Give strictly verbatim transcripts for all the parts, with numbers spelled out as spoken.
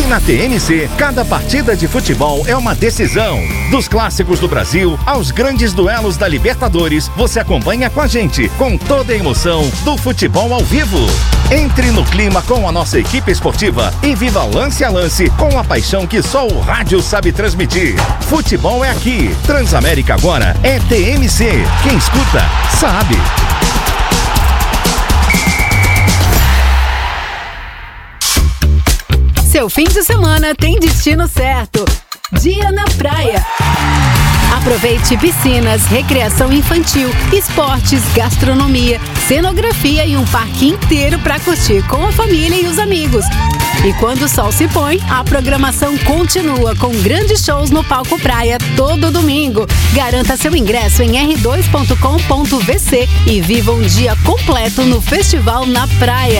na T M C, cada partida de futebol é uma decisão. Dos clássicos do Brasil aos grandes duelos da Libertadores, você acompanha com a gente, com toda a emoção do futebol ao vivo. Entre no clima com a nossa equipe esportiva e viva lance a lance com a paixão que só o rádio sabe transmitir. Futebol é aqui. Transamérica agora é T M C. Quem escuta, sabe. Seu fim de semana tem destino certo. Dia na praia. Aproveite piscinas, recreação infantil, esportes, gastronomia, cenografia e um parque inteiro para curtir com a família e os amigos. E quando o sol se põe, a programação continua com grandes shows no Palco Praia todo domingo. Garanta seu ingresso em r dois ponto com ponto v c e viva um dia completo no Festival na Praia.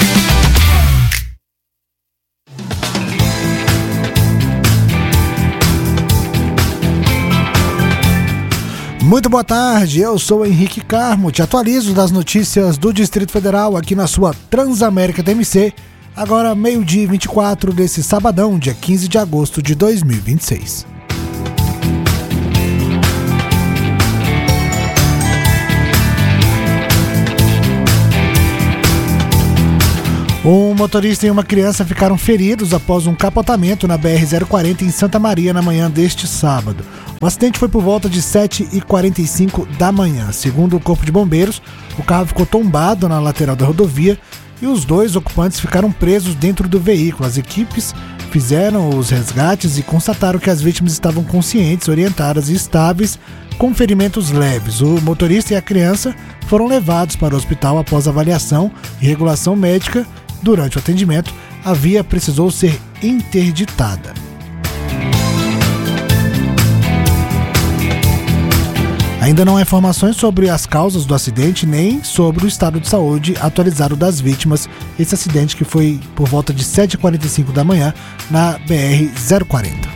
Muito boa tarde, eu sou o Henrique Carmo, te atualizo das notícias do Distrito Federal aqui na sua Transamérica T M C, agora meio-dia e vinte e quatro desse sabadão, dia quinze de agosto de dois mil e vinte e seis. Um motorista e uma criança ficaram feridos após um capotamento na B R zero quarenta em Santa Maria na manhã deste sábado. O acidente foi por volta de sete e quarenta e cinco da manhã. Segundo o Corpo de Bombeiros, o carro ficou tombado na lateral da rodovia e os dois ocupantes ficaram presos dentro do veículo. As equipes fizeram os resgates e constataram que as vítimas estavam conscientes, orientadas e estáveis, com ferimentos leves. O motorista e a criança foram levados para o hospital após avaliação e regulação médica. Durante o atendimento, a via precisou ser interditada. Ainda não há informações sobre as causas do acidente nem sobre o estado de saúde atualizado das vítimas. Esse acidente que foi por volta de sete e quarenta e cinco da manhã na B R zero quarenta.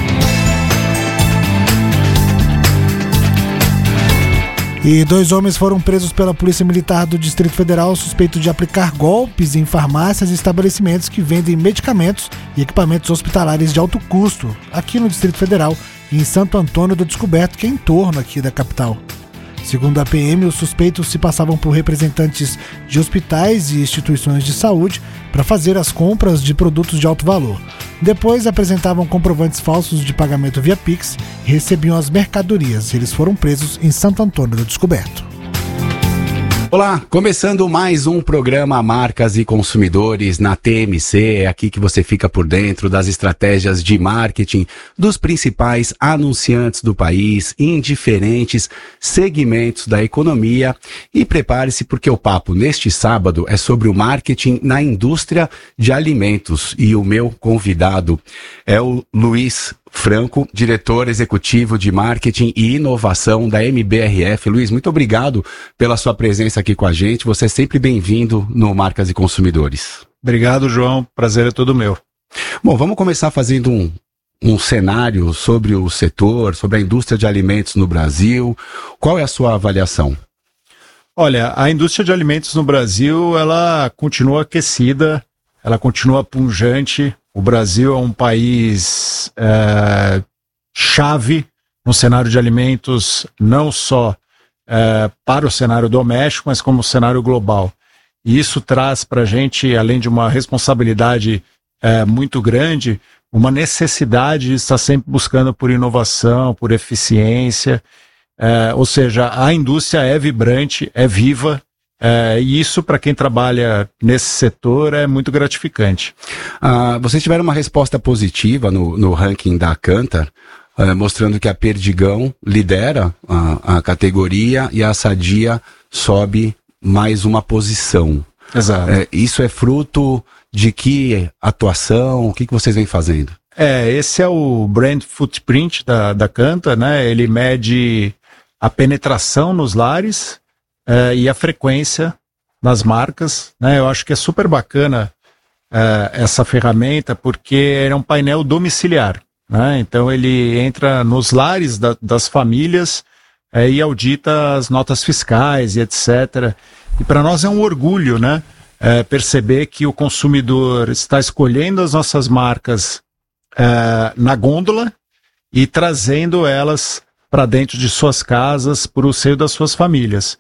E dois homens foram presos pela Polícia Militar do Distrito Federal suspeitos de aplicar golpes em farmácias e estabelecimentos que vendem medicamentos e equipamentos hospitalares de alto custo aqui no Distrito Federal e em Santo Antônio do Descoberto, que é em torno aqui da capital. Segundo a P M, os suspeitos se passavam por representantes de hospitais e instituições de saúde para fazer as compras de produtos de alto valor. Depois apresentavam comprovantes falsos de pagamento via Pix e recebiam as mercadorias. Eles foram presos em Santo Antônio do Descoberto. Olá, começando mais um programa Marcas e Consumidores na T M C. É aqui que você fica por dentro das estratégias de marketing dos principais anunciantes do país em diferentes segmentos da economia. E prepare-se porque o papo neste sábado é sobre o marketing na indústria de alimentos. E o meu convidado é o Luiz Franco, diretor executivo de marketing e inovação da M B R F. Luiz, muito obrigado pela sua presença aqui com a gente. Você é sempre bem-vindo no Marcas e Consumidores. Obrigado, João. Prazer é todo meu. Bom, vamos começar fazendo um, um cenário sobre o setor, sobre a indústria de alimentos no Brasil. Qual é a sua avaliação? Olha, a indústria de alimentos no Brasil, ela continua aquecida, ela continua pujante. O Brasil é um país é, chave no cenário de alimentos, não só é, para o cenário doméstico, mas como cenário global. E isso traz para a gente, além de uma responsabilidade é, muito grande, uma necessidade de estar sempre buscando por inovação, por eficiência. É, ou seja, a indústria é vibrante, é viva. É, e isso, para quem trabalha nesse setor, é muito gratificante. Ah, vocês tiveram uma resposta positiva no, no ranking da Kantar, ah, mostrando que a Perdigão lidera a, a categoria e a Sadia sobe mais uma posição. Exato. É, isso é fruto de que atuação? O que, que vocês vêm fazendo? É, esse é o Brand Footprint da, da Kantar, né? Ele mede a penetração nos lares, Uh, e a frequência nas marcas, né? Eu acho que é super bacana uh, essa ferramenta porque é um painel domiciliar, né? Então ele entra nos lares da, das famílias uh, e audita as notas fiscais e etcétera. E para nós é um orgulho, né? é, perceber que o consumidor está escolhendo as nossas marcas é, na gôndola e trazendo elas para dentro de suas casas, para o seio das suas famílias.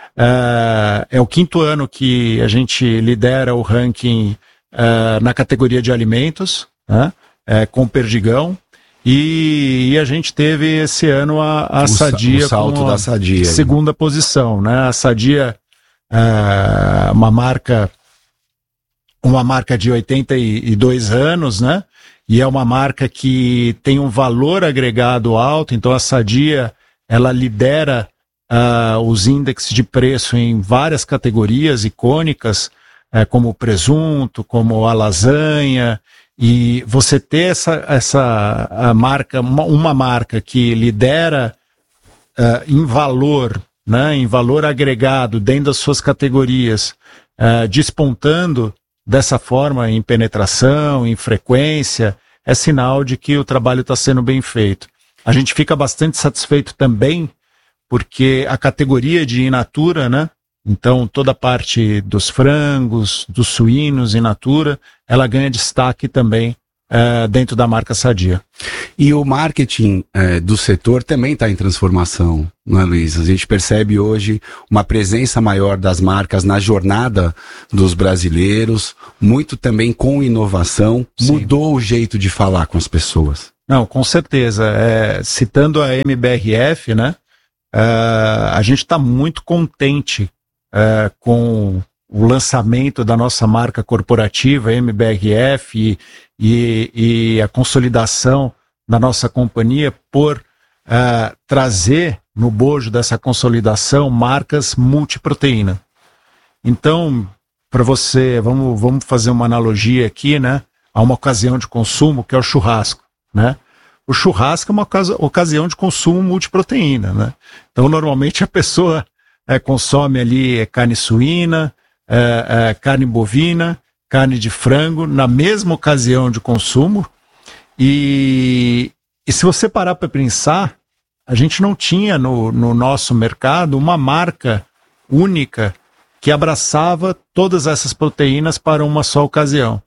É, é o quinto ano que a gente lidera o ranking é, na categoria de alimentos, né, é, com Perdigão, e, e a gente teve esse ano a, a o, Sadia o salto com a da Sadia, segunda posição, né? A Sadia é uma marca, uma marca de oitenta e dois anos, né? E é uma marca que tem um valor agregado alto, então a Sadia, ela lidera uh, os índices de preço em várias categorias icônicas, uh, como o presunto, como a lasanha, e você ter essa, essa a marca, uma, uma marca que lidera uh, em valor, né, em valor agregado dentro das suas categorias, uh, despontando dessa forma em penetração, em frequência, é sinal de que o trabalho está sendo bem feito. A gente fica bastante satisfeito também porque a categoria de in natura, né? Então toda a parte dos frangos, dos suínos in natura, ela ganha destaque também é, dentro da marca Sadia. E o marketing é, do setor também está em transformação, não é, Luiz? A gente percebe hoje uma presença maior das marcas na jornada dos brasileiros, muito também com inovação. Sim. Mudou o jeito de falar com as pessoas. Não, com certeza. É, citando a M B R F, né? Uh, a gente está muito contente uh, com o lançamento da nossa marca corporativa, M B R F, e, e, e a consolidação da nossa companhia por uh, trazer no bojo dessa consolidação marcas multiproteína. Então, para você, vamos, vamos fazer uma analogia aqui, né, a uma ocasião de consumo que é o churrasco, né? O churrasco é uma ocasião de consumo multiproteína, né? Então, normalmente a pessoa é, consome ali carne suína, é, é, carne bovina, carne de frango, na mesma ocasião de consumo. E, e se você parar para pensar, a gente não tinha no, no nosso mercado uma marca única que abraçava todas essas proteínas para uma só ocasião.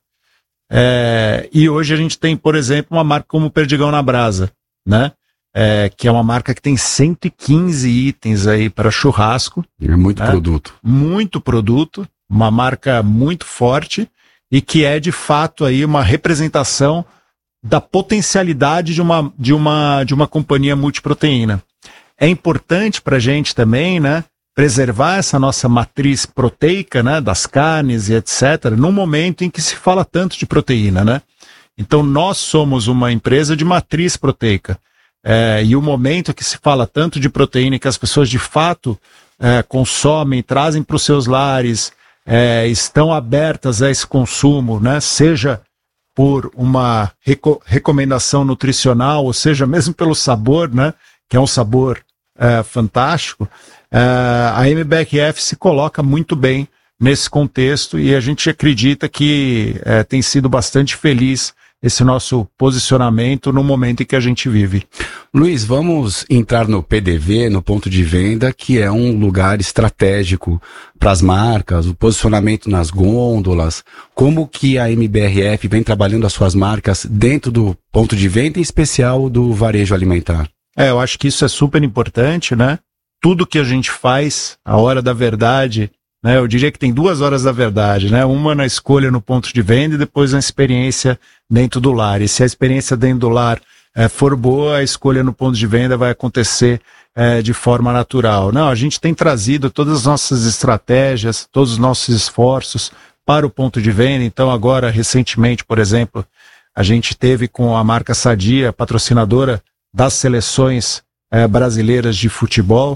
É, e hoje a gente tem, por exemplo, uma marca como Perdigão na Brasa, né? É, que é uma marca que tem cento e quinze itens aí para churrasco. É muito, né? Produto. Muito produto, uma marca muito forte e que é de fato aí uma representação da potencialidade de uma, de uma, de uma companhia multiproteína. É importante para a gente também, né, preservar essa nossa matriz proteica, né, das carnes e etcétera, num momento em que se fala tanto de proteína, né? Então nós somos uma empresa de matriz proteica. É, e o momento que se fala tanto de proteína e que as pessoas de fato é, consomem, trazem para os seus lares, é, estão abertas a esse consumo, né? Seja por uma reco- recomendação nutricional, ou seja mesmo pelo sabor, né? Que é um sabor é, fantástico. Uh, a M B R F se coloca muito bem nesse contexto e a gente acredita que uh, tem sido bastante feliz esse nosso posicionamento no momento em que a gente vive. Luiz, vamos entrar no P D V, no ponto de venda, que é um lugar estratégico para as marcas, o posicionamento nas gôndolas. Como que a M B R F vem trabalhando as suas marcas dentro do ponto de venda, em especial do varejo alimentar? É, eu acho que isso é super importante, né? Tudo que a gente faz, a hora da verdade, né, eu diria que tem duas horas da verdade, né? Uma na escolha no ponto de venda e depois na experiência dentro do lar. E se a experiência dentro do lar é, for boa, a escolha no ponto de venda vai acontecer é, de forma natural. Não, a gente tem trazido todas as nossas estratégias, todos os nossos esforços para o ponto de venda. Então agora, recentemente, por exemplo, a gente teve com a marca Sadia, patrocinadora das seleções é, brasileiras de futebol.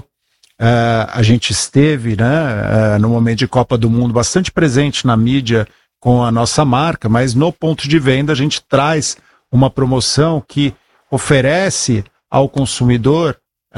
Uh, a gente esteve, né, uh, no momento de Copa do Mundo, bastante presente na mídia com a nossa marca, mas no ponto de venda a gente traz uma promoção que oferece ao consumidor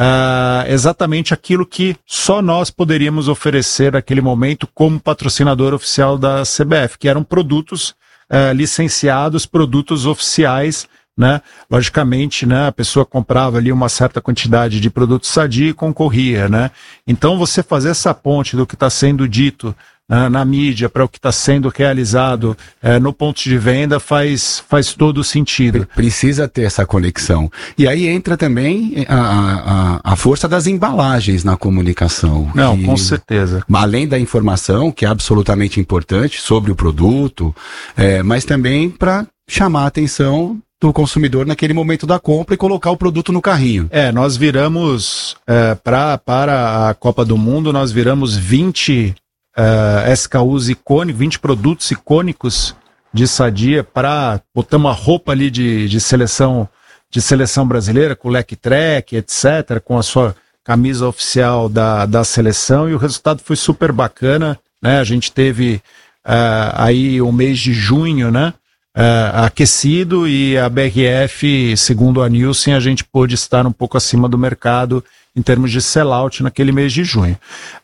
uh, exatamente aquilo que só nós poderíamos oferecer naquele momento como patrocinador oficial da C B F, que eram produtos uh, licenciados, produtos oficiais, né? Logicamente, né, a pessoa comprava ali uma certa quantidade de produtos Sadia e concorria, né? Então você fazer essa ponte do que está sendo dito na, na mídia, para o que está sendo realizado é, no ponto de venda, faz, faz todo sentido. Precisa ter essa conexão. E aí entra também a, a, a força das embalagens na comunicação. Não, que, com certeza. Além da informação, que é absolutamente importante sobre o produto, é, mas também para chamar a atenção do consumidor naquele momento da compra e colocar o produto no carrinho. É, nós viramos, é, pra, para a Copa do Mundo, nós viramos vinte uh, S K Us icônicos, vinte produtos icônicos de Sadia para, botamos a roupa ali de, de seleção de seleção brasileira, com o leque track, etcétera, com a sua camisa oficial da, da seleção, e o resultado foi super bacana, né? A gente teve uh, aí o mês de junho, né? Uh, aquecido, e a B R F, segundo a Nielsen, a gente pôde estar um pouco acima do mercado em termos de sellout naquele mês de junho.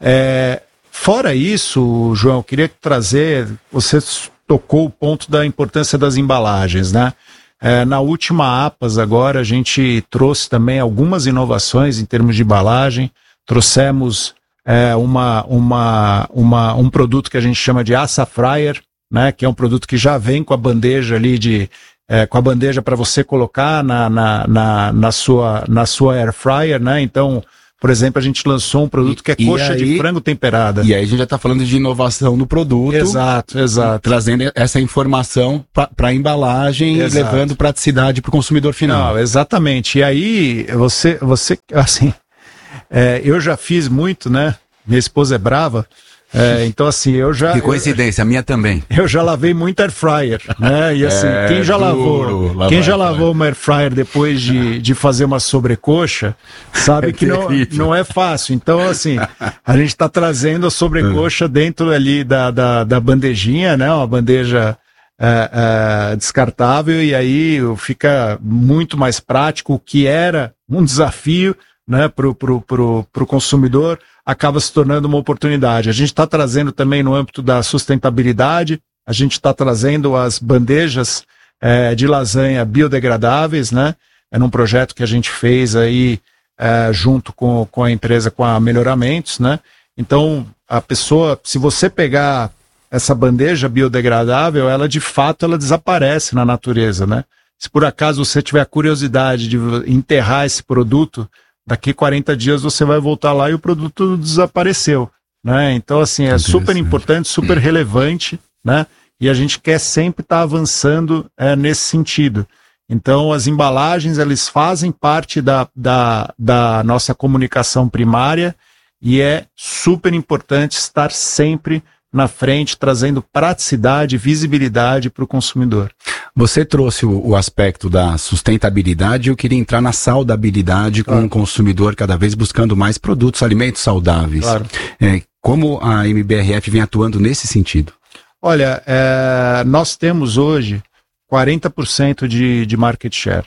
É, fora isso, João, eu queria trazer, você tocou o ponto da importância das embalagens, né? É, na última APAS agora a gente trouxe também algumas inovações em termos de embalagem, trouxemos é, uma, uma, uma, um produto que a gente chama de Assa Fryer, né, que é um produto que já vem com a bandeja ali de, é, com a bandeja para você colocar na, na, na, na, sua, na sua air fryer, né? Então, por exemplo, a gente lançou um produto que é e, coxa e aí, de frango temperada. E aí a gente já está falando de inovação no produto. Exato, exato. Trazendo essa informação para a embalagem, Exato. E levando praticidade para o consumidor final. Não, exatamente. E aí, você, você assim, é, eu já fiz muito, né? Minha esposa é brava. É, então assim, eu já... Que coincidência, eu, a minha também. Eu já lavei muito air fryer, né? E assim, é, quem já duro, lavou quem já lavou uma air fryer depois de, de fazer uma sobrecoxa, sabe é que não, não é fácil. Então assim, a gente está trazendo a sobrecoxa dentro ali da, da, da bandejinha, né? Uma bandeja é, é, descartável, e aí fica muito mais prático, o que era um desafio, né, pro, pro, pro, pro consumidor, acaba se tornando uma oportunidade. A gente está trazendo também no âmbito da sustentabilidade, a gente está trazendo as bandejas é, de lasanha biodegradáveis, né? É num projeto que a gente fez aí é, junto com, com a empresa, com a Melhoramentos, né? Então, a pessoa, se você pegar essa bandeja biodegradável, ela de fato ela desaparece na natureza, né? Se por acaso você tiver a curiosidade de enterrar esse produto, daqui quarenta dias você vai voltar lá e o produto desapareceu, né? Então, assim, é super importante, super relevante, né? E a gente quer sempre estar tá avançando é, nesse sentido. Então, as embalagens, elas fazem parte da, da, da nossa comunicação primária, e é super importante estar sempre na frente, trazendo praticidade, visibilidade para o consumidor. Você trouxe o, o aspecto da sustentabilidade, eu queria entrar na saudabilidade, claro, com o consumidor cada vez buscando mais produtos, alimentos saudáveis. Claro. É, como a M B R F vem atuando nesse sentido? Olha, é, nós temos hoje quarenta por cento de, de market share.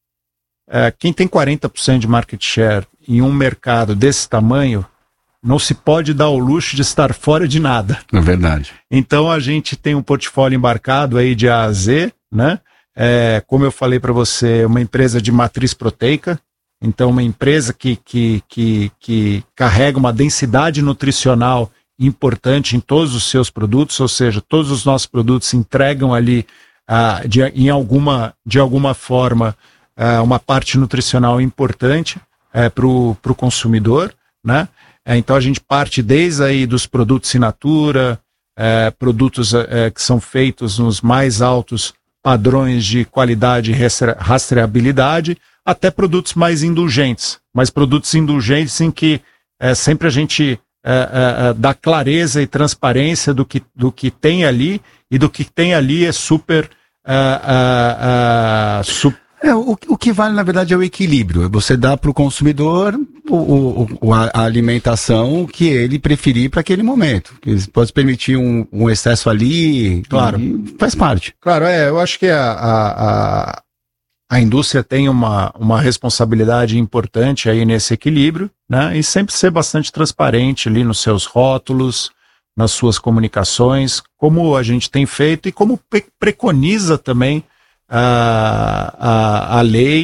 É, quem tem quarenta por cento de market share em um mercado desse tamanho, não se pode dar o luxo de estar fora de nada. É verdade. Então a gente tem um portfólio embarcado aí de A a Z, né? É, como eu falei para você, uma empresa de matriz proteica, então uma empresa que, que, que, que carrega uma densidade nutricional importante em todos os seus produtos, ou seja, todos os nossos produtos entregam ali, ah, de, em alguma, de alguma forma, ah, uma parte nutricional importante ah, para o consumidor, né? É, então a gente parte desde aí dos produtos in natura, é, produtos é, que são feitos nos mais altos padrões de qualidade e rastreabilidade, até produtos mais indulgentes, mas produtos indulgentes em que é, sempre a gente é, é, dá clareza e transparência do que, do que tem ali, e do que tem ali é super... É, é, é, super É, o, o que vale, na verdade, é o equilíbrio. Você dá para o consumidor o, o, a, a alimentação que ele preferir para aquele momento. Ele pode permitir um, um excesso ali, claro, faz parte. Claro, é, eu acho que a, a, a, a indústria tem uma, uma responsabilidade importante aí nesse equilíbrio, né? E sempre ser bastante transparente ali nos seus rótulos, nas suas comunicações, como a gente tem feito e como pre- preconiza também A, a, a lei,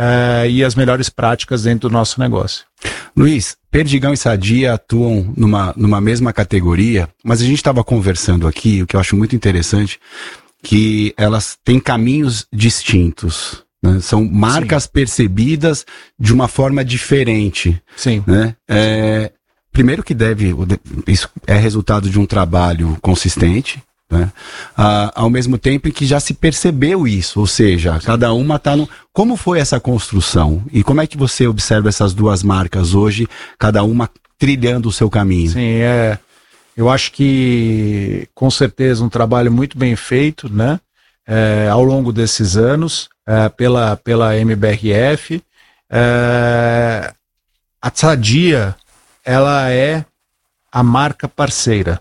uh, e as melhores práticas dentro do nosso negócio. Luiz, Perdigão e Sadia atuam numa, numa mesma categoria, mas a gente estava conversando aqui, o que eu acho muito interessante, que elas têm caminhos distintos, né? São marcas Sim. percebidas de uma forma diferente. Sim. Né? É, primeiro que deve, isso é resultado de um trabalho consistente, né? Ah, ao mesmo tempo em que já se percebeu isso, ou seja, cada uma está no... Como foi essa construção? E como é que você observa essas duas marcas hoje, cada uma trilhando o seu caminho? Sim, é... Eu acho que, com certeza, um trabalho muito bem feito, né? É, ao longo desses anos, é, pela, pela M B R F. É, a Sadia, ela é a marca parceira.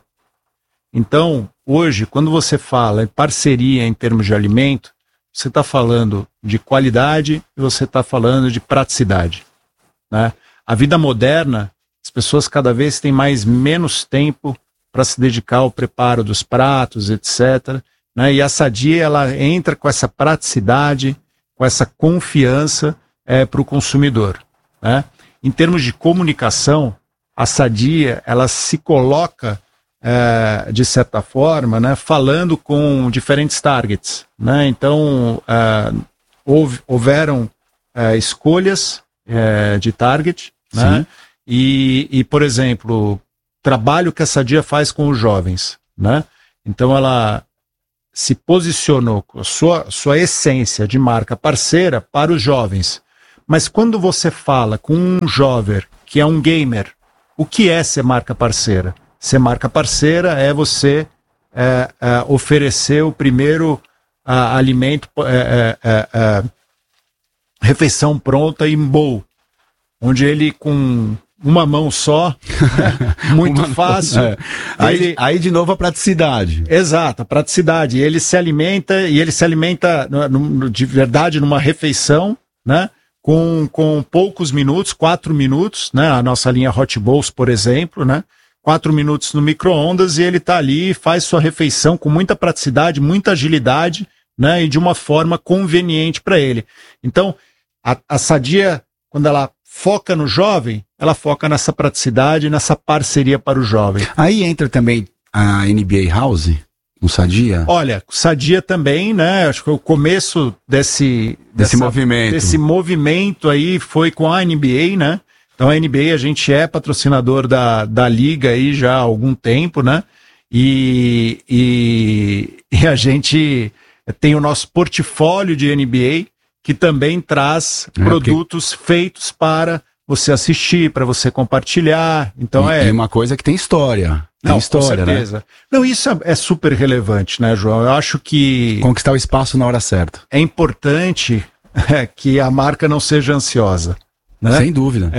Então, hoje, quando você fala em parceria em termos de alimento, você está falando de qualidade e você está falando de praticidade, né? A vida moderna, as pessoas cada vez têm mais menos tempo para se dedicar ao preparo dos pratos, etcétera, né? E a Sadia, ela entra com essa praticidade, com essa confiança é, para o consumidor, né? Em termos de comunicação, a Sadia, ela se coloca É, de certa forma, né, falando com diferentes targets, né? Então, é, houve, houveram é, escolhas é, de target, né? E, e, por exemplo, trabalho que a Sadia faz com os jovens, né? Então, ela se posicionou com a sua, sua essência de marca parceira para os jovens. Mas quando você fala com um jovem que é um gamer, o que é ser marca parceira? Ser marca parceira é você é, é, oferecer o primeiro a, alimento, é, é, é, refeição pronta em bowl, onde ele com uma mão só, né, muito uma fácil. É. Aí, ele... aí de novo a praticidade. Exato, a praticidade. Ele se alimenta e ele se alimenta no, no, de verdade numa refeição, né? Com, com poucos minutos, quatro minutos, né? A nossa linha Hot Bowls, por exemplo, né? Quatro minutos no micro-ondas e ele está ali e faz sua refeição com muita praticidade, muita agilidade, né? E de uma forma conveniente para ele. Então, a, a Sadia, quando ela foca no jovem, ela foca nessa praticidade, nessa parceria para o jovem. Aí entra também a N B A House, no Sadia? Olha, Sadia também, né? Acho que o começo desse, desse dessa, movimento. Desse movimento aí foi com a N B A, né? Então a N B A, a gente é patrocinador da, da liga aí já há algum tempo, né? E, e, e a gente tem o nosso portfólio de N B A que também traz é, produtos okay. feitos para você assistir, para você compartilhar. Então e, é e uma coisa que tem história. Tem Não, história, com certeza. Né? Não, isso é, é super relevante, né, João? Eu acho que conquistar o espaço na hora certa. É importante é, que a marca não seja ansiosa. Né? Sem dúvida.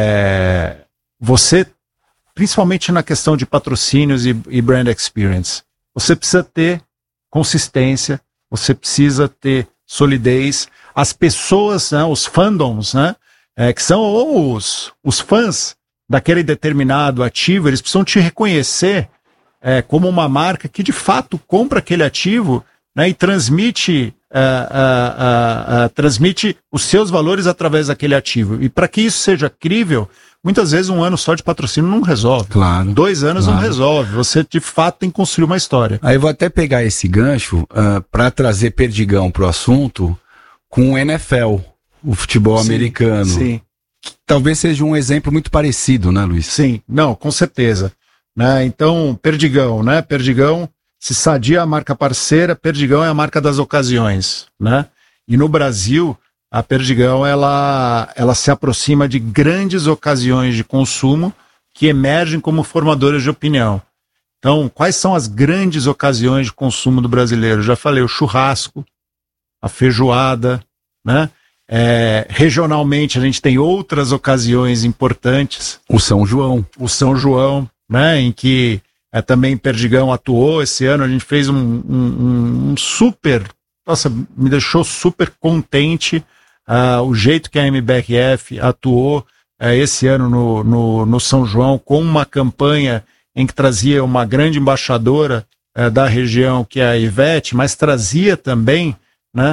É, você, principalmente na questão de patrocínios e, e brand experience, você precisa ter consistência, você precisa ter solidez. As pessoas, né, os fandoms, né, é, que são os, os fãs daquele determinado ativo, eles precisam te reconhecer é, como uma marca que de fato compra aquele ativo, né, e transmite Uh, uh, uh, uh, transmite os seus valores através daquele ativo. E para que isso seja crível, muitas vezes um ano só de patrocínio não resolve. Claro. Dois anos claro. não resolve. Você de fato tem que construir uma história. Aí eu vou até pegar esse gancho uh, para trazer Perdigão para o assunto com o N F L, o futebol sim, americano. Sim. Que talvez seja um exemplo muito parecido, né, Luiz? Sim, não, com certeza. Né? Então, Perdigão, né? Perdigão. Se Sadia é a marca parceira, Perdigão é a marca das ocasiões, né? E no Brasil, a Perdigão, ela, ela se aproxima de grandes ocasiões de consumo que emergem como formadoras de opinião. Então, quais são as grandes ocasiões de consumo do brasileiro? Já falei, o churrasco, a feijoada, né? É, regionalmente, a gente tem outras ocasiões importantes. O São João. O São João, né? Em que É, também Perdigão atuou esse ano, a gente fez um, um, um super, nossa, me deixou super contente uh, o jeito que a M B R F atuou uh, esse ano no, no, no São João, com uma campanha em que trazia uma grande embaixadora uh, da região, que é a Ivete, mas trazia também, né,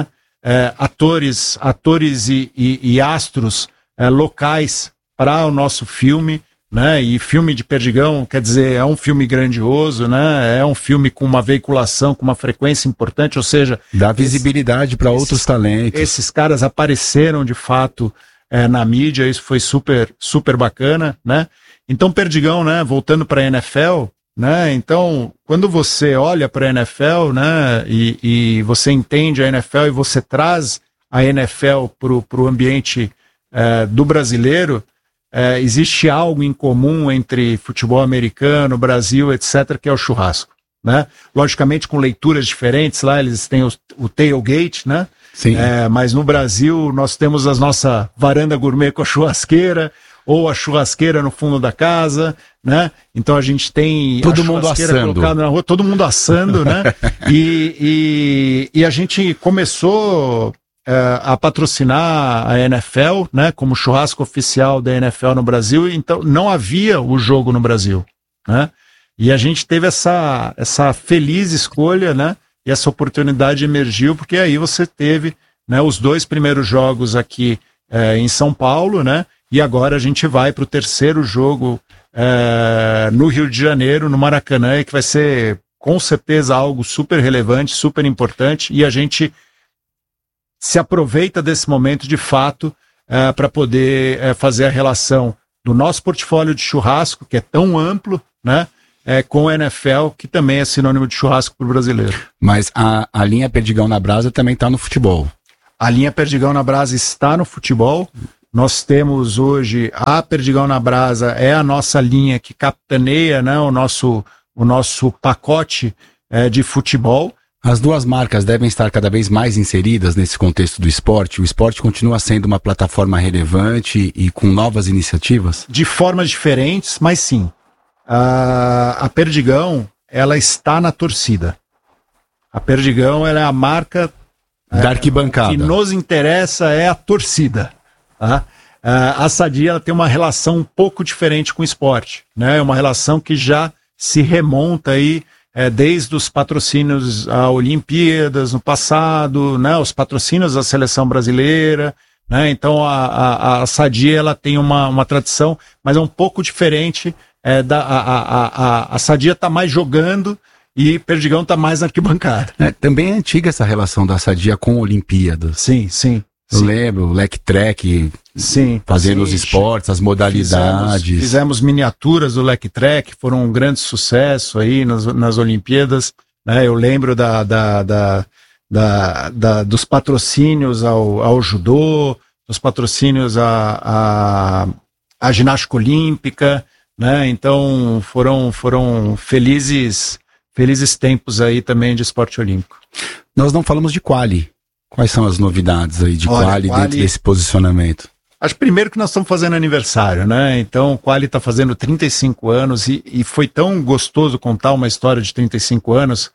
é, atores, atores e, e, e astros é, locais para o nosso filme, né? E filme de Perdigão, quer dizer, é um filme grandioso, né? É um filme com uma veiculação, com uma frequência importante, ou seja... Dá visibilidade para outros talentos. Esses caras apareceram, de fato, é, na mídia, isso foi super, super bacana, né? Então, Perdigão, né? Voltando para a N F L, né? Então, quando você olha para a N F L, né? E, e você entende a N F L e você traz a N F L para o ambiente é, do brasileiro, é, existe algo em comum entre futebol americano, Brasil, etcétera, que é o churrasco, né? Logicamente com leituras diferentes, lá eles têm o, o tailgate, né? Sim. É, mas no Brasil nós temos a nossa varanda gourmet com a churrasqueira, ou a churrasqueira no fundo da casa, né? Então a gente tem todo a mundo assando, colocada na rua, todo mundo assando, né? e, e, e a gente começou uh, a patrocinar a N F L, né? Como churrasco oficial da N F L no Brasil. Então não havia o jogo no Brasil, né? E a gente teve essa, essa feliz escolha, né? E essa oportunidade emergiu porque aí você teve, né, os dois primeiros jogos aqui uh, em São Paulo, né? E agora a gente vai para o terceiro jogo é, no Rio de Janeiro, no Maracanã, que vai ser com certeza algo super relevante, super importante, e a gente se aproveita desse momento de fato é, para poder é, fazer a relação do nosso portfólio de churrasco, que é tão amplo, né, é, com a N F L, que também é sinônimo de churrasco para o brasileiro. Mas a, a linha Perdigão na Brasa também está no futebol. A linha Perdigão na Brasa está no futebol. Nós temos hoje a Perdigão na Brasa, é a nossa linha que capitaneia, né, o, nosso, o nosso pacote é, de futebol. As duas marcas devem estar cada vez mais inseridas nesse contexto do esporte? O esporte continua sendo uma plataforma relevante e com novas iniciativas? De formas diferentes, mas sim. A, a Perdigão, ela está na torcida. A Perdigão, ela é a marca da arquibancada. Que nos interessa é a torcida. Tá? A Sadia ela tem uma relação um pouco diferente com o esporte, né? É uma relação que já se remonta aí, é, desde os patrocínios a Olimpíadas no passado, né? Os patrocínios da seleção brasileira, né? Então a, a, a Sadia ela tem uma, uma tradição, mas é um pouco diferente. É, da, a, a, a, a Sadia está mais jogando e Perdigão está mais na arquibancada. É, também é antiga essa relação da Sadia com Olimpíadas. Sim, sim. Eu Sim. lembro, o Lec Trek, sim, fazendo sim. os esportes, as modalidades. Fizemos, fizemos miniaturas do Lec Trek, foram um grande sucesso aí nas, nas Olimpíadas. Né? Eu lembro da, da, da, da, da, dos patrocínios ao, ao judô, dos patrocínios à, à, à ginástica olímpica. Né? Então foram, foram felizes, felizes tempos aí também de esporte olímpico. Nós não falamos de quali. Quais são as novidades aí de Olha, quali, quali dentro desse posicionamento? Acho primeiro que nós estamos fazendo aniversário, né? Então o Quali está fazendo trinta e cinco anos e, e foi tão gostoso contar uma história de trinta e cinco anos,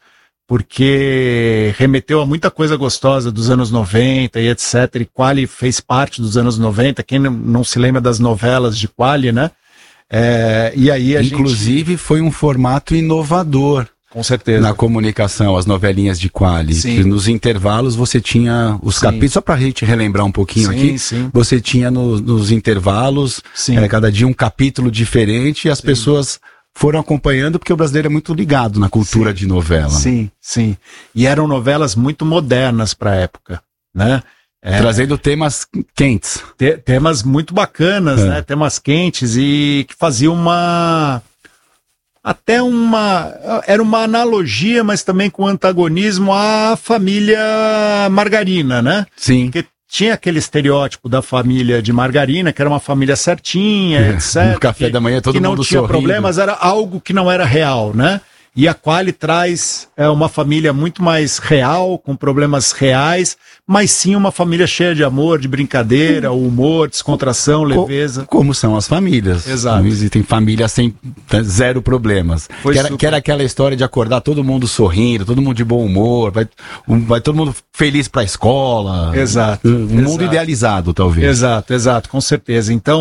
porque remeteu a muita coisa gostosa dos anos noventa e etcétera. E Quali fez parte dos anos noventa, quem não, não se lembra das novelas de Quali, né? É, e aí a Inclusive gente... foi um formato inovador. Com certeza. Na comunicação, as novelinhas de Quali. Que nos intervalos você tinha os sim. capítulos, só pra gente relembrar um pouquinho sim, aqui, sim. você tinha no, nos intervalos, é, cada dia um capítulo diferente e as sim. pessoas foram acompanhando porque o brasileiro é muito ligado na cultura sim. de novela. Sim, sim. E eram novelas muito modernas pra época, né? É, trazendo temas quentes. Te, temas muito bacanas, é. né? Temas quentes e que faziam uma... Até uma... Era uma analogia, mas também com antagonismo à família Margarina, né? Sim. Porque tinha aquele estereótipo da família de Margarina, que era uma família certinha, é. etcétera. No café que, da manhã todo que mundo não tinha sorrindo. problemas, era algo que não era real, né? E a Quali traz é, uma família muito mais real, com problemas reais, mas sim uma família cheia de amor, de brincadeira, humor, descontração, leveza. Como são as famílias. Exato. Não existem famílias sem zero problemas. Que era, que era aquela história de acordar todo mundo sorrindo, todo mundo de bom humor, vai, um, vai todo mundo feliz pra escola. Exato. Um exato. mundo idealizado, talvez. Exato, exato, com certeza. Então,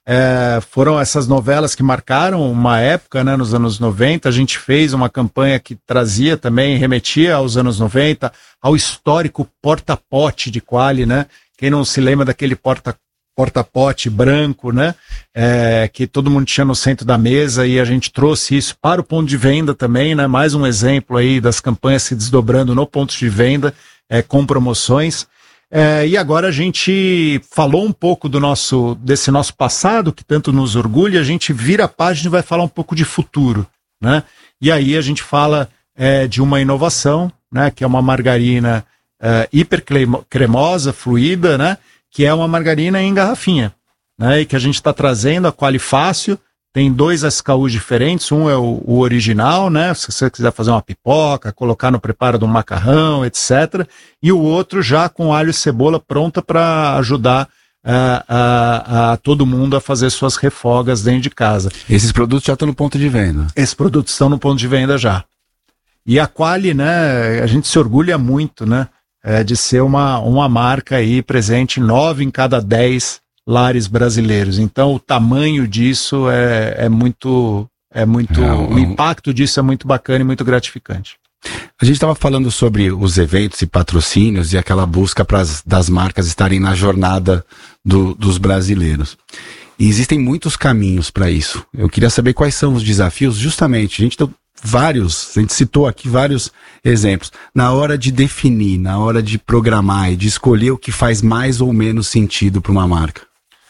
É, foram essas novelas que marcaram uma época, né, nos anos noventa. A gente fez uma campanha que trazia também, remetia aos anos noventa, ao histórico porta-pote de Qualy, né? Quem não se lembra daquele porta, porta-pote branco, né? É, que todo mundo tinha no centro da mesa, e a gente trouxe isso para o ponto de venda também, né? Mais um exemplo aí das campanhas se desdobrando no ponto de venda, é, com promoções. É, e agora a gente falou um pouco do nosso, desse nosso passado, que tanto nos orgulha, a gente vira a página e vai falar um pouco de futuro, né? E aí a gente fala é, de uma inovação, né, que é uma margarina é, hiper cremosa, fluida, né, que é uma margarina em garrafinha, né, e que a gente está trazendo a Qualy Fácil. Tem dois S K Us diferentes, um é o, o original, né? Se você quiser fazer uma pipoca, colocar no preparo de um macarrão, etcétera. E o outro já com alho e cebola pronta para ajudar uh, a, a todo mundo a fazer suas refogas dentro de casa. Esses produtos já estão no ponto de venda? Esses produtos estão no ponto de venda já. E a Qualy, né? A gente se orgulha muito, né? É, de ser uma, uma marca aí presente em nove em cada dez lares brasileiros. Então o tamanho disso é, é muito, é muito é, um... o impacto disso é muito bacana e muito gratificante. A gente estava falando sobre os eventos e patrocínios e aquela busca pras, das marcas estarem na jornada do, dos brasileiros. E existem muitos caminhos para isso. Eu queria saber quais são os desafios, justamente. A gente tem vários, a gente citou aqui vários exemplos. Na hora de definir, na hora de programar e de escolher o que faz mais ou menos sentido para uma marca.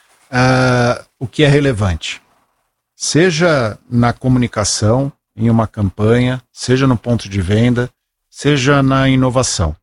Uh, o que é relevante, seja na comunicação, em uma campanha, seja no ponto de venda, seja na inovação.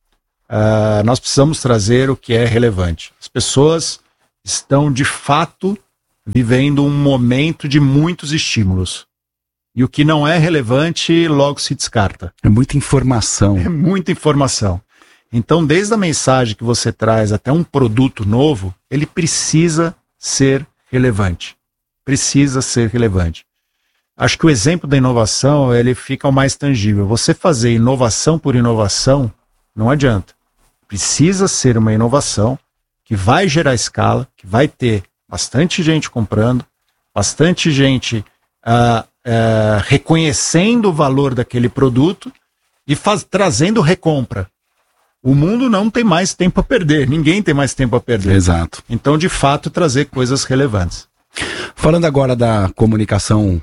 Uh, nós precisamos trazer o que é relevante. As pessoas estão, de fato, vivendo um momento de muitos estímulos. E o que não é relevante, logo se descarta. É muita informação. É muita informação. Então, desde a mensagem que você traz até um produto novo, ele precisa ser relevante. Precisa ser relevante. Acho que o exemplo da inovação, ele fica o mais tangível. Você fazer inovação por inovação, não adianta. Precisa ser uma inovação que vai gerar escala, que vai ter bastante gente comprando, bastante gente uh, uh, reconhecendo o valor daquele produto e faz, trazendo recompra. O mundo não tem mais tempo a perder, ninguém tem mais tempo a perder. Exato. Então, de fato, trazer coisas relevantes. Falando agora da comunicação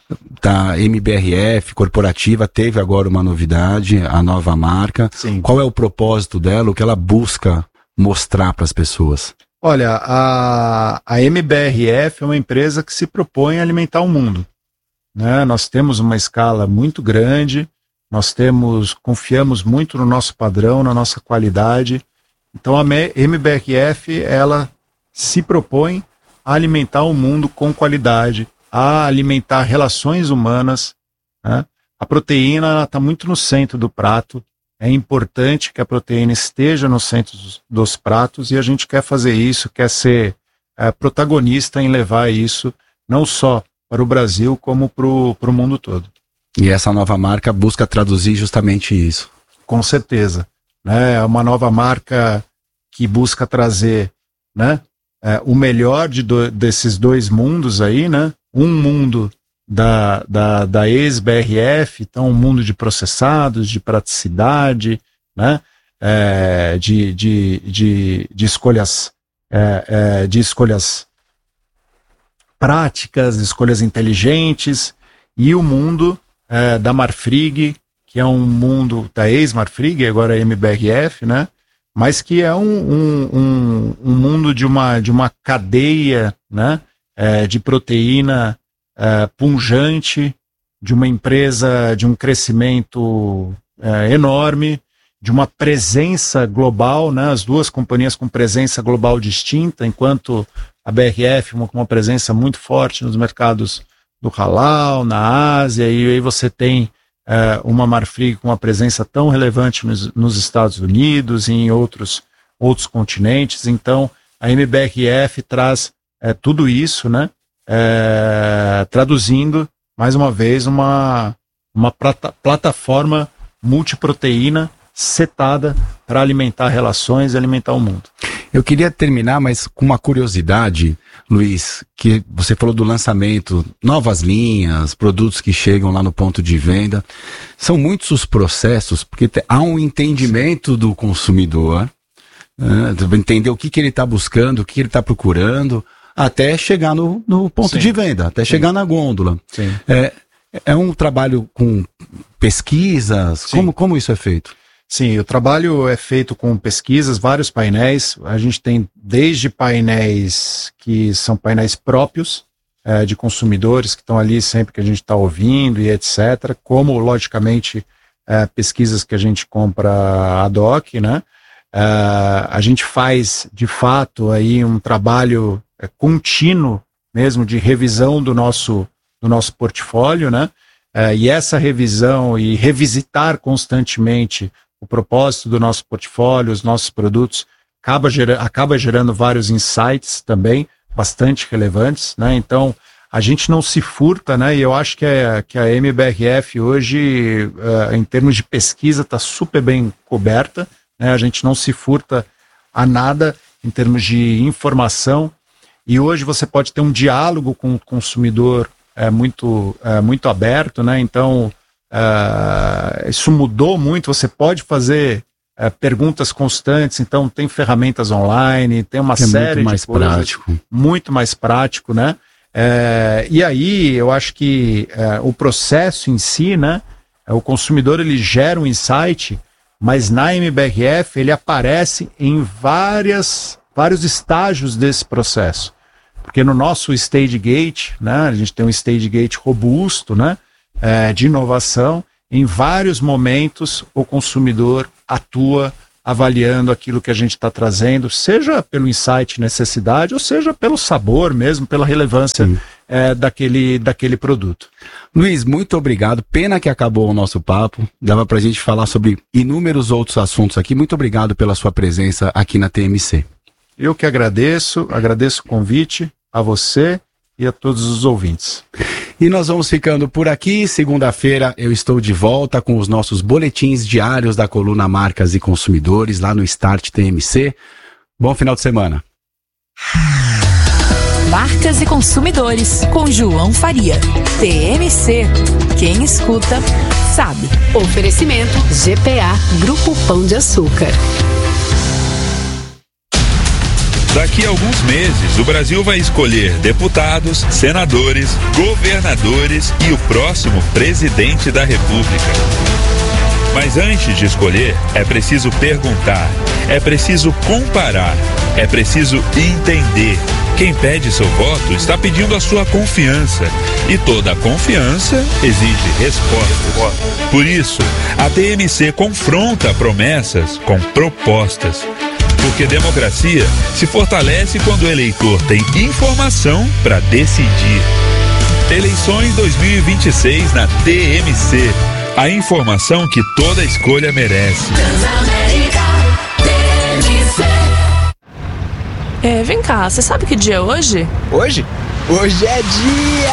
da M B R F corporativa, teve agora uma novidade, a nova marca. Sim. Qual é o propósito dela, o que ela busca mostrar para as pessoas? Olha, a, a M B R F é uma empresa que se propõe a alimentar o mundo, né? Nós temos uma escala muito grande. Nós temos, confiamos muito no nosso padrão, na nossa qualidade. Então a M B R F, ela se propõe a alimentar o mundo com qualidade, a alimentar relações humanas, né? A proteína está muito no centro do prato. É importante que a proteína esteja no centro dos, dos pratos, e a gente quer fazer isso, quer ser é, protagonista em levar isso não só para o Brasil, como para o mundo todo. E essa nova marca busca traduzir justamente isso. Com certeza. Né? É uma nova marca que busca trazer, né, é, o melhor de do, desses dois mundos aí, né? Um mundo da, da, da ex-B R F, então um mundo de processados, de praticidade, né? É, de, de, de, de escolhas é, é, de escolhas práticas, escolhas inteligentes, e o mundo É, da Marfrig, que é um mundo da ex-Marfrig, agora é M B R F, né? Mas que é um, um, um, um mundo de uma, de uma cadeia, né? É, de proteína é, pungente, de uma empresa de um crescimento é, enorme, de uma presença global, né? As duas companhias com presença global distinta, enquanto a B R F com uma presença muito forte nos mercados do halal, na Ásia, e aí você tem é, uma Marfrig com uma presença tão relevante nos, nos Estados Unidos e em outros, outros continentes. Então, a M B R F traz é, tudo isso, né, é, traduzindo, mais uma vez, uma, uma plata, plataforma multiproteína setada para alimentar relações e alimentar o mundo. Eu queria terminar, mas com uma curiosidade. Luiz, que você falou do lançamento, novas linhas, produtos que chegam lá no ponto de venda. São muitos os processos, porque te, há um entendimento do consumidor, né, entender o que, que ele está buscando, o que ele está procurando, até chegar no, no ponto Sim. de venda, até Sim. chegar na gôndola. Sim. É, é um trabalho com pesquisas? Como, como isso é feito? Sim, o trabalho é feito com pesquisas, vários painéis. A gente tem desde painéis que são painéis próprios é, de consumidores que estão ali sempre que a gente está ouvindo e etcétera. Como, logicamente, é, pesquisas que a gente compra ad hoc, né? É, a gente faz, de fato, aí um trabalho é, contínuo mesmo de revisão do nosso, do nosso portfólio, né? É, e essa revisão e revisitar constantemente o propósito do nosso portfólio, os nossos produtos, acaba, gera, acaba gerando vários insights também, bastante relevantes, né? Então, a gente não se furta, né? E eu acho que a, que a M B R F hoje, uh, em termos de pesquisa, está super bem coberta, né? A gente não se furta a nada em termos de informação. E hoje você pode ter um diálogo com o consumidor é, muito, é, muito aberto, né? Então, Uh, isso mudou muito, você pode fazer uh, perguntas constantes, então tem ferramentas online, tem uma é série muito mais de coisas, prático. muito mais prático, né? Uh, e aí eu acho que uh, o processo em si, né? Uh, o consumidor ele gera um insight, mas na M B R F ele aparece em várias, vários estágios desse processo, porque no nosso stage gate, né? A gente tem um stage gate robusto, né? É, de inovação, em vários momentos o consumidor atua avaliando aquilo que a gente está trazendo, seja pelo insight, necessidade, ou seja pelo sabor mesmo, pela relevância é, daquele, daquele produto. Luiz, muito obrigado, pena que acabou o nosso papo, dava pra gente falar sobre inúmeros outros assuntos aqui, muito obrigado pela sua presença aqui na T M C. Eu que agradeço, agradeço o convite a você e a todos os ouvintes. E nós vamos ficando por aqui. Segunda-feira eu estou de volta com os nossos boletins diários da coluna Marcas e Consumidores lá no Start T M C. Bom final de semana. Marcas e Consumidores, com João Faria. T M C. Quem escuta, sabe. Oferecimento G P A, Grupo Pão de Açúcar. Daqui a alguns meses, o Brasil vai escolher deputados, senadores, governadores e o próximo presidente da República. Mas antes de escolher, é preciso perguntar, é preciso comparar, é preciso entender. Quem pede seu voto está pedindo a sua confiança. E toda confiança exige respostas. Por isso, a T M C confronta promessas com propostas. Porque democracia se fortalece quando o eleitor tem informação para decidir. Eleições dois mil e vinte e seis na T M C. A informação que toda escolha merece. É, vem cá, você sabe que dia é hoje? Hoje? Hoje é dia